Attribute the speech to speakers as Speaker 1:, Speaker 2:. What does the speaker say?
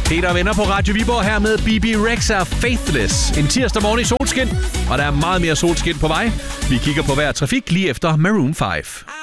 Speaker 1: Peter og venner på Radio Viborg her med BB Rexha Faithless. En tirsdag morgen i solskin, og der er meget mere solskin på vej. Vi kigger på hver trafik lige efter Maroon 5.